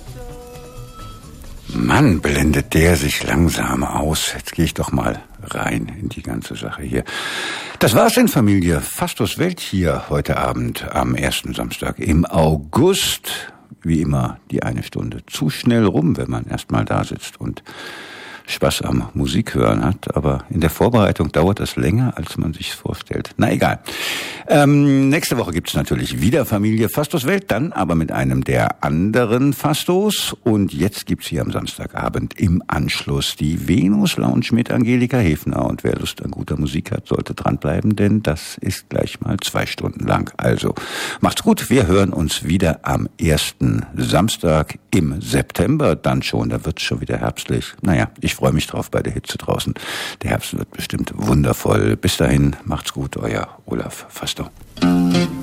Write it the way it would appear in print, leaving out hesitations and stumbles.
Mann, blendet der sich langsam aus. Jetzt gehe ich doch mal rein in die ganze Sache hier. Das war's in Familie Fastos Welt hier heute Abend am ersten Samstag im August. Wie immer die eine Stunde zu schnell rum, wenn man erstmal da sitzt und Spaß am Musik hören hat, aber in der Vorbereitung dauert das länger, als man sich vorstellt. Na egal. Nächste Woche gibt's natürlich wieder Familie Fastos Welt, dann aber mit einem der anderen Fastos. Und jetzt gibt's hier am Samstagabend im Anschluss die Venus Lounge mit Angelika Hefner. Und wer Lust an guter Musik hat, sollte dranbleiben, denn das ist gleich mal 2 Stunden lang. Also macht's gut, wir hören uns wieder am ersten Samstag im September dann schon. Da wird's schon wieder herbstlich. Naja, ich freue mich drauf bei der Hitze draußen. Der Herbst wird bestimmt wundervoll. Bis dahin, macht's gut, euer Olaf Fasto.